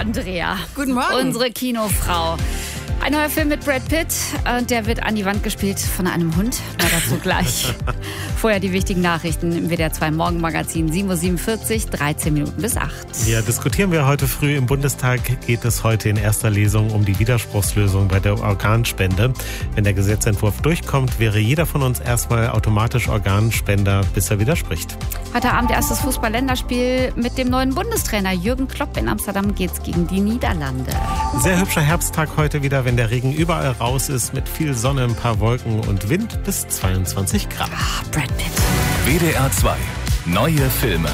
Andrea. Guten Morgen. Unsere Kinofrau. Ein neuer Film mit Brad Pitt. Der wird an die Wand gespielt von einem Hund. Na, dazu gleich. Vorher die wichtigen Nachrichten im WDR 2 Morgenmagazin. 7.47 Uhr, 13 Minuten bis 8. Ja, diskutieren wir heute früh. Im Bundestag geht es heute in erster Lesung um die Widerspruchslösung bei der Organspende. Wenn der Gesetzentwurf durchkommt, wäre jeder von uns erstmal automatisch Organspender, bis er widerspricht. Heute Abend erstes Fußball-Länderspiel mit dem neuen Bundestrainer Jürgen Klopp. In Amsterdam geht's gegen die Niederlande. Sehr hübscher Herbsttag heute wieder, wenn der Regen überall raus ist, mit viel Sonne, ein paar Wolken und Wind bis 22 Grad. Brad Pitt. WDR 2. Neue Filme.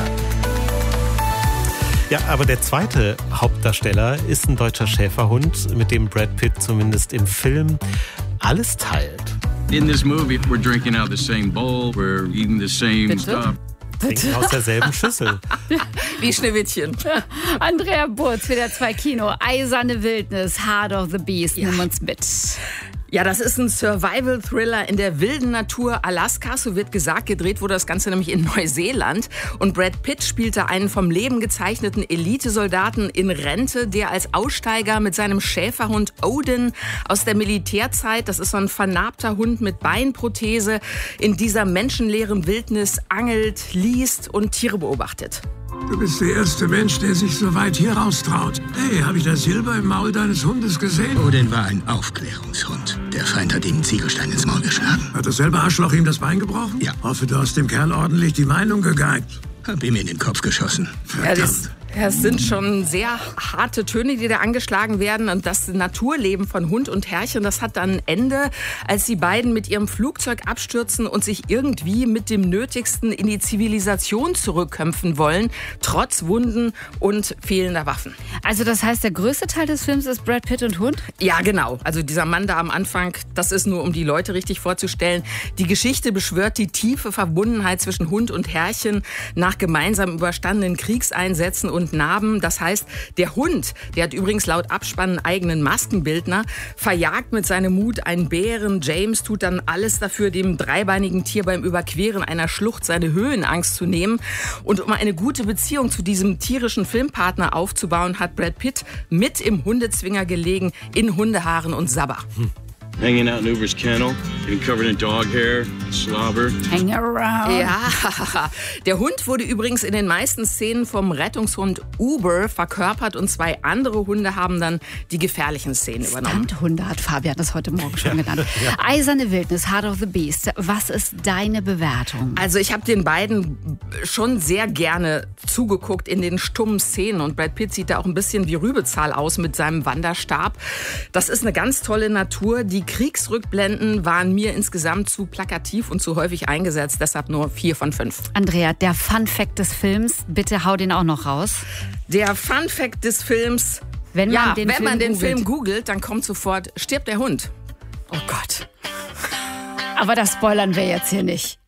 Ja, aber der zweite Hauptdarsteller ist ein deutscher Schäferhund, mit dem Brad Pitt zumindest im Film alles teilt. In this movie, we're drinking out the same bowl, we're eating the same stuff. Trinken aus derselben Schüssel. Wie Schneewittchen. Andrea Burz, WDR 2 Kino. Eiserne Wildnis, Heart of the Beast. Nimm uns mit. Ja, das ist ein Survival-Thriller in der wilden Natur Alaskas, so wird gesagt. Gedreht wurde das Ganze nämlich in Neuseeland. Und Brad Pitt spielte einen vom Leben gezeichneten Elitesoldaten in Rente, der als Aussteiger mit seinem Schäferhund Odin aus der Militärzeit, das ist so ein vernarbter Hund mit Beinprothese, in dieser menschenleeren Wildnis angelt, liest und Tiere beobachtet. Du bist der erste Mensch, der sich so weit hier raustraut. Hey, habe ich das Silber im Maul deines Hundes gesehen? Odin war ein Aufklärungshund. Der Feind hat ihm einen Ziegelstein ins Maul geschlagen. Hat dasselbe Arschloch ihm das Bein gebrochen? Ja. Hoffe, du hast dem Kerl ordentlich die Meinung gegeigt. Hab ihm in den Kopf geschossen. Verdammt. Es sind schon sehr harte Töne, die da angeschlagen werden. Und das Naturleben von Hund und Herrchen, das hat dann ein Ende, als die beiden mit ihrem Flugzeug abstürzen und sich irgendwie mit dem Nötigsten in die Zivilisation zurückkämpfen wollen, trotz Wunden und fehlender Waffen. Also das heißt, der größte Teil des Films ist Brad Pitt und Hund? Ja, genau. Also dieser Mann da am Anfang, das ist nur, um die Leute richtig vorzustellen. Die Geschichte beschwört die tiefe Verbundenheit zwischen Hund und Herrchen nach gemeinsam überstandenen Kriegseinsätzen und Narben. Das heißt, der Hund, der hat übrigens laut Abspann einen eigenen Maskenbildner, verjagt mit seinem Mut einen Bären. James tut dann alles dafür, dem dreibeinigen Tier beim Überqueren einer Schlucht seine Höhenangst zu nehmen. Und um eine gute Beziehung zu diesem tierischen Filmpartner aufzubauen, hat Brad Pitt mit im Hundezwinger gelegen, in Hundehaaren und Sabber. Hanging out in Uber's kennel, getting covered in dog hair, slobber. Hang around. Ja, der Hund wurde übrigens in den meisten Szenen vom Rettungshund Uber verkörpert und zwei andere Hunde haben dann die gefährlichen Szenen übernommen. Stunt-Hunde hat Fabian das heute Morgen schon genannt. Eiserne Wildnis, Heart of the Beast. Was ist deine Bewertung? Also ich habe den beiden schon sehr gerne zugeguckt in den stummen Szenen und Brad Pitt sieht da auch ein bisschen wie Rübezahl aus mit seinem Wanderstab. Das ist eine ganz tolle Natur. Die Kriegsrückblenden waren mir insgesamt zu plakativ und zu häufig eingesetzt, deshalb nur 4 von 5. Andrea, der Fun-Fact des Films, bitte hau den auch noch raus. Der Fun-Fact des Films, wenn man den Film googelt, dann kommt sofort, stirbt der Hund. Oh Gott. Aber das spoilern wir jetzt hier nicht.